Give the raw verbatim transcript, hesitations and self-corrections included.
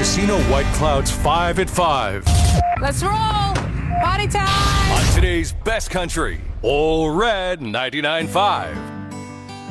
Casino White Clouds five at five. Let's roll! Party time! On today's Best Country, All Red ninety-nine point five.